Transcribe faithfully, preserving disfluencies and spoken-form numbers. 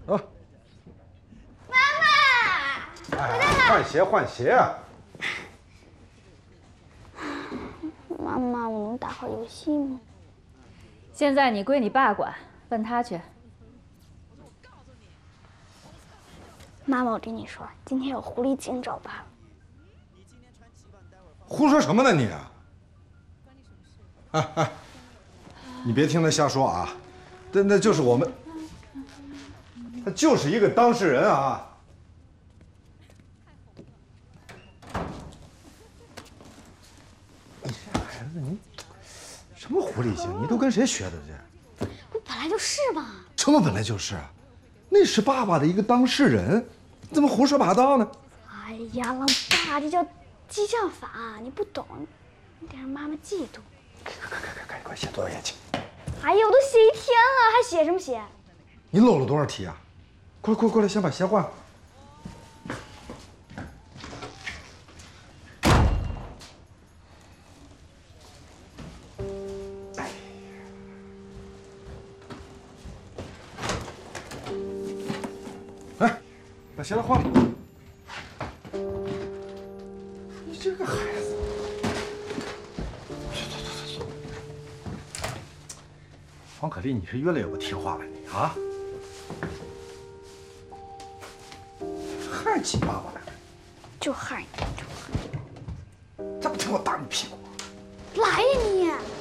啊！ 妈妈， 哎，换鞋换鞋啊！ 妈妈，我能打会儿游戏吗？ 现在你归你爸管，问他去。 妈妈，我跟你说，今天有狐狸精找爸。 胡说什么呢你？哎哎，你别听他瞎说啊！那那就是我们，他就是一个当事人啊。你这孩子，你什么狐狸精？你都跟谁学的这？ 不本来就是嘛。 什么本来就是啊？那是爸爸的一个当事人，你怎么胡说八道呢？ 哎呀，老爸，这叫激将法，你不懂，你得让妈妈嫉妒。 快快快快，快写作业去！ 哎呀，我都写一天了，还写什么写？ 你漏了多少题啊？过来过来过来，先把鞋换。来，把鞋子换了。你这个孩子，走走走走走。黄可丽，你是越来越不听话了，你啊！害起爸爸来了， 就害你，就害你！ 再不听我打你屁股！ 来呀你！